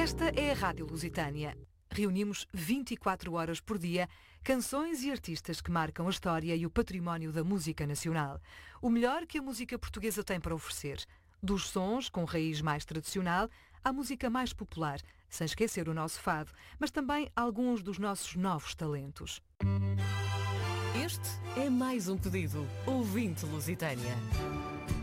Esta é a Rádio Lusitânia. Reunimos 24 horas por dia canções e artistas que marcam a história e o património da música nacional. O melhor que a música portuguesa tem para oferecer. Dos sons com raiz mais tradicional à música mais popular, sem esquecer o nosso fado, mas também alguns dos nossos novos talentos. Este é mais um pedido. Ouvinte Lusitânia.